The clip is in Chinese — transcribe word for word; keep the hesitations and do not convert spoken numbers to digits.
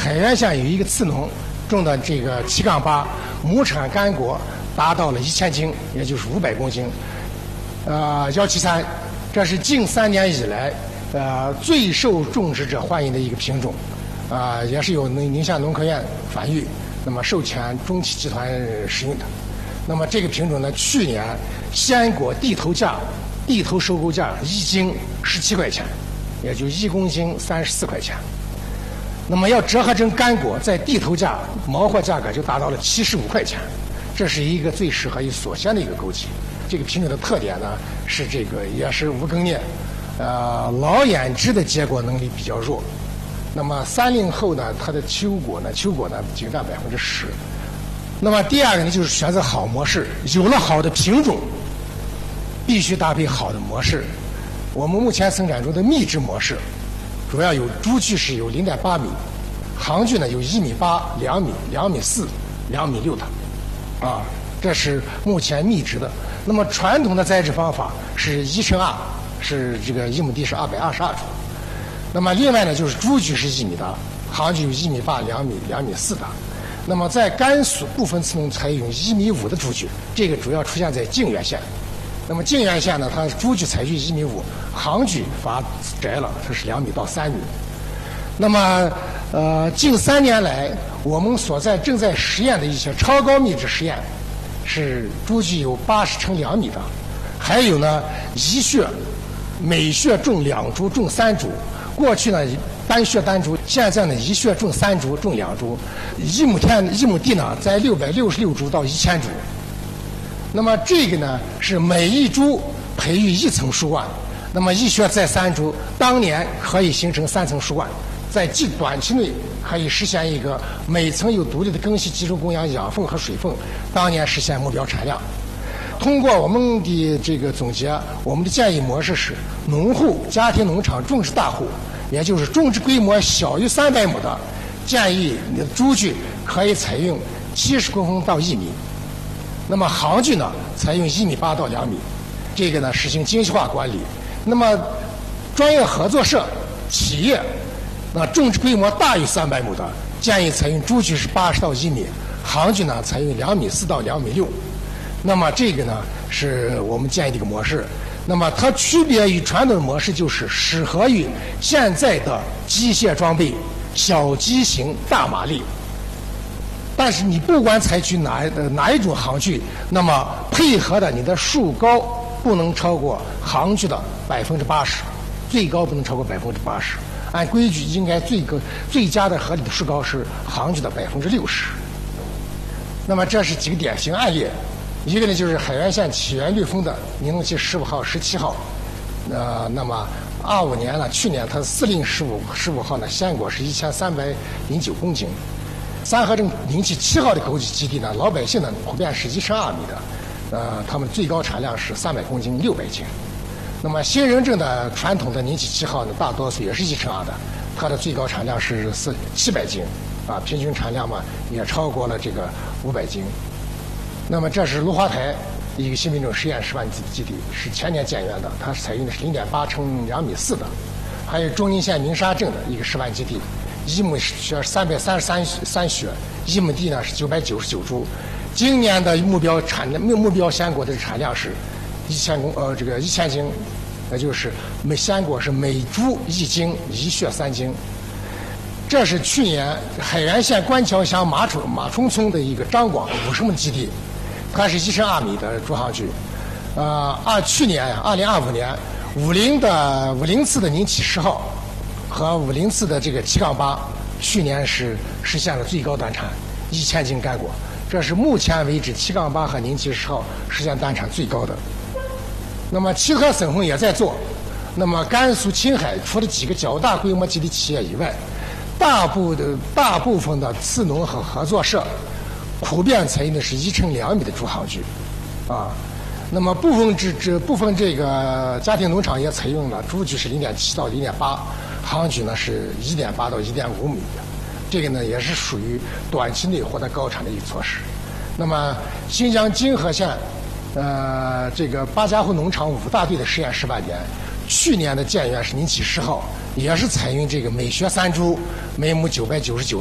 海原县有一个次农种的这个七杠八，亩产干果达到了一千斤，也就是五百公斤。呃，幺七三，这是近三年以来呃最受种植者欢迎的一个品种，啊、呃，也是由宁宁夏农科院繁育，那么授权中企集团使用的。那么这个品种呢，去年鲜果地头价、地头收购价一斤十七块钱，也就一公斤三十四块钱。那么要折合成干果，在地头价毛货价格就达到了七十五块钱，这是一个最适合于锁鲜的一个枸杞。这个品种的特点呢是这个也是无耕叶，呃，老眼汁的结果能力比较弱。那么三令后呢，它的秋果呢，秋果呢仅占百分之十。那么第二个呢，就是选择好模式，有了好的品种，必须搭配好的模式。我们目前生产中的秘制模式，主要有株距是有零点八米，行距呢有一米八、两米、两米四、两米六的，啊，这是目前秘制的。那么传统的栽植方法是一乘二，是这个一亩地是二百二十二株。那么另外呢，就是株距是一米的，行距有一米八、两米、两米四的。那么在甘肃部分次农采用一米五的株距，这个主要出现在靖远县。那么靖远县呢，它株距采取一米五，行距发窄了，它是两米到三米。那么呃，近三年来，我们所在正在实验的一些超高密植实验，是株距有八十乘两米的，还有呢一穴每穴种两株，种三株。过去呢单穴单株，现在呢一穴种三株，种两株，一亩田一亩地呢在六百六十六株到一千株。那么这个呢是每一株培育一层树冠，那么一穴再三株，当年可以形成三层树冠，在极短期内可以实现一个每层有独立的根系集中供养养分和水分，当年实现目标产量。通过我们的这个总结，我们的建议模式是：农户、家庭农场、种植大户，也就是种植规模小于三百亩的，建议你的株距可以采用七十公分到一米。那么行距呢，采用一米八到两米。这个呢，实行精细化管理。那么专业合作社、企业，那种植规模大于三百亩的，建议采用株距是八十到一米，行距呢采用两米四到两米六。那么这个呢是我们建议的一个模式。那么它区别于传统的模式，就是适合于现在的机械装备、小机型、大马力。但是你不管采取哪哪一种行距，那么配合的你的树高不能超过行距的百分之八十，最高不能超过百分之八十。按规矩应该最高最佳的合理的树高是行距的百分之六十。那么这是几个典型案例。一个呢就是海原县起源绿丰的宁农期十五号、十七号，呃，那么二五年呢，去年它四令十五十五号呢，鲜果是一千三百零九公斤。三河镇宁期七号的枸杞基地呢，老百姓呢普遍是一乘二米的，呃，他们最高产量是三百公斤、六百斤。那么新人镇的传统的宁期七号呢，大多数也是一乘二的，它的最高产量是四七百斤，啊，平均产量嘛也超过了这个五百斤。那么这是芦花台一个新品种实验示范基地，是前年建园的，它是采用的是零点八乘两米四的。还有中宁县鸣沙镇的一个示范基地，一亩是三百三十三三穴，一亩地呢是九百九十九株。今年的目标产目目标鲜果的产量是一千公呃这个一千斤，也就是每鲜果是每株一斤，一穴三斤。这是去年海原县官桥乡马冲马冲村的一个张广五十亩基地。它是一乘二米的株行距，呃，二去年呀，二零二五年，五零的五零次的宁期十号和五零次的这个七杠八，去年是实现了最高单产一千斤干果，这是目前为止七杠八和宁期十号实现单产最高的。那么齐河省份也在做，那么甘肃青海除了几个较大规模基地企业以外，大部的大部分的次农和合作社。普遍采用的是一乘两米的株行距，啊，那么部分这这部分这个家庭农场也采用了株距是零点七到零点八，行距呢是一点八到一点五米，这个呢也是属于短期内获得高产的一个措施。那么新疆金河县，呃，这个八家湖农场五大队的实验示范点，去年的建园是宁期十号，也是采用这个每穴三株，每亩九百九十九